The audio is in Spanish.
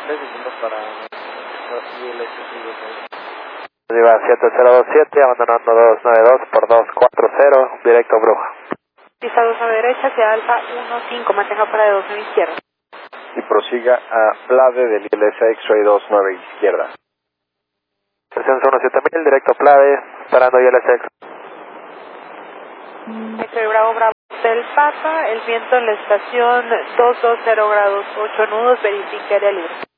Necesitamos para ILS 626. Lleva 7027, abandonando 292 por 240, directo Bruja. Pista 2 a derecha, hacia Alfa 15, mantenga para de 29 izquierda. Y prosiga a Plade del ILS X-Ray 29 izquierda. Descenso 17000, directo Plade, parando ILS X-Ray Bravo Bravo del Papa, el viento en la estación 220 grados 8 nudos, verifique área libre.